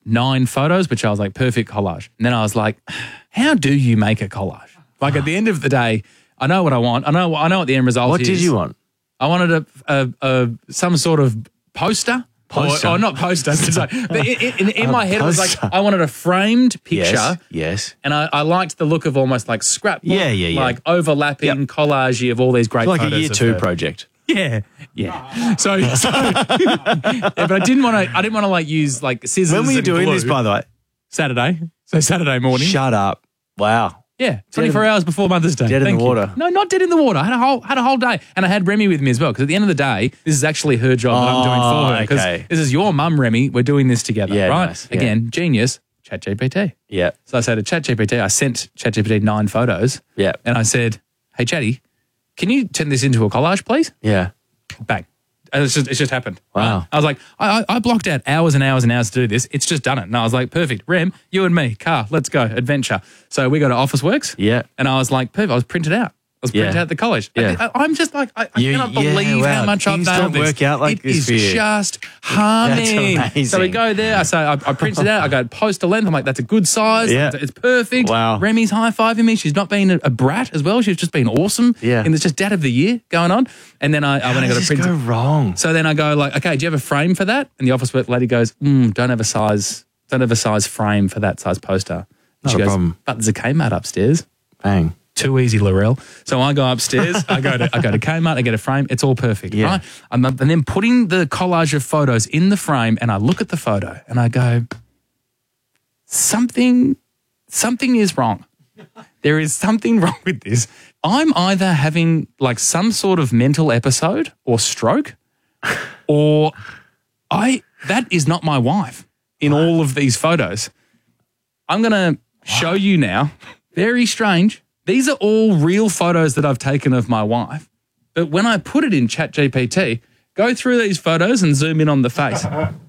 9 photos, which I was like, perfect collage. And then I was like, how do you make a collage? Like at the end of the day, I know what I want. I know what the end result is. What did you want? I wanted some sort of poster. Or not poster. In my head, it was like I wanted a framed picture. Yes. And I liked the look of almost like scrapbook. Yeah. Like overlapping collage of all these great Like photos. a year 2 project. Yeah. So yeah, but I didn't want to like use like scissors. When were you and doing glue. this, by the way? Saturday. So Saturday morning. Shut up. Wow. Yeah, 24 hours before Mother's Day. Dead in the water. No, not dead in the water. I had a whole day, and I had Remy with me as well. Because at the end of the day, this is actually her job that I'm doing for her. Because this is your mum, Remy. We're doing this together, right? Nice. Yeah. Again, genius. ChatGPT. Yeah. So I said to ChatGPT, I sent ChatGPT 9 photos. Yeah. And I said, "Hey, Chatty, can you turn this into a collage, please?" Yeah. Bang. And it's just happened. Wow. I was like, I blocked out hours and hours and hours to do this. It's just done it. And I was like, perfect. Rem, you and me, car, let's go, adventure. So we go to Officeworks. Yeah. And I was like, perfect. I was printed out. I was printed out the college. Yeah. I'm just like, I cannot believe how much I've Things done don't this. work out like it this is for you. just humming. That's amazing. So we go there. I print it out. I go poster length. I'm like, that's a good size. Yeah. It's perfect. Wow. Remy's high-fiving me. She's not been a brat as well. She's just been awesome. Yeah. And it's just dad of the year going on. And then I went and got a print. Go wrong. So then I go like, okay, do you have a frame for that? And the office work lady goes, don't have a size frame for that size poster. And she Not a goes, problem. but there's a Kmart upstairs. Bang. Too easy, Laurel. So I go upstairs, I go to Kmart, I get a frame, it's all perfect, Yeah. right? And then putting the collage of photos in the frame, and I look at the photo and I go, something is wrong. There is something wrong with this. I'm either having like some sort of mental episode or stroke, or that is not my wife in all of these photos. I'm going to show you now. Very strange. These are all real photos that I've taken of my wife. But when I put it in ChatGPT, go through these photos and zoom in on the face.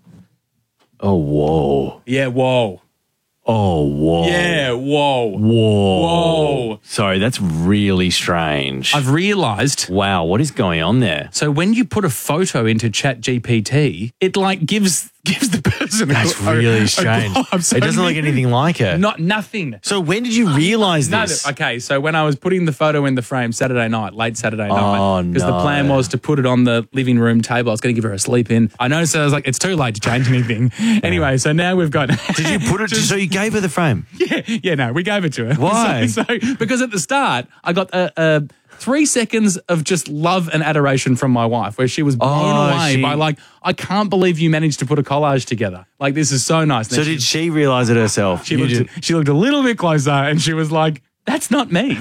Oh, whoa. Yeah, whoa. Oh, whoa. Yeah, whoa. Whoa. Whoa. Sorry, that's really strange. I've realised. Wow, what is going on there? So when you put a photo into ChatGPT, it like gives the person That's really strange. It doesn't look anything like her. Nothing. So when did you realise this? Okay, so when I was putting the photo in the frame Saturday night, late Saturday night, Oh, because the no. plan was to put it on the living room table. I was going to give her a sleep in. I noticed I was like, it's too late to change anything. Anyway, so now we've got... Did you put it... so you gave her the frame? Yeah, no, we gave it to her. Why? So because at the start, I got 3 seconds of just love and adoration from my wife, where she was blown away by like, I can't believe you managed to put a collage together. Like, this is so nice. So did she realise it herself? She looked a little bit closer and she was like, that's not me.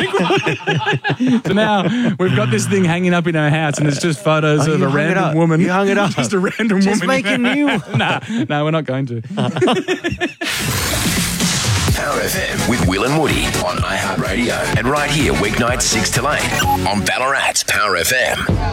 So now we've got this thing hanging up in our house and it's just photos of you a hung it random up. woman. You hung it up. Just a random Just woman. make a new one. No, we're not going to. Power FM with Will and Woody on iHeartRadio. And right here, weeknights 6 to 8 on Ballarat's Power FM.